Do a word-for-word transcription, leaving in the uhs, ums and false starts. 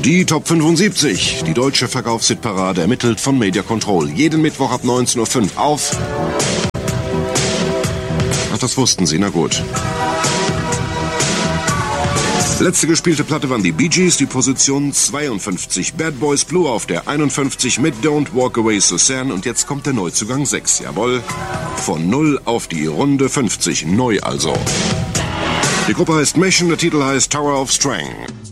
Die Top fünfundsiebzig, die deutsche Verkaufshitparade, ermittelt von Media Control. Jeden Mittwoch ab neunzehn Uhr fünf auf... Ach, das wussten Sie, na gut. Letzte gespielte Platte waren die Bee Gees, die Position zweiundfünfzig. Bad Boys Blue auf der einundfünfzig mit Don't Walk Away Suzanne. Und jetzt kommt der Neuzugang sechs, jawohl. Von null auf die Runde fünfzig, neu also. Die Gruppe heißt Mission, der Titel heißt Tower of Strength.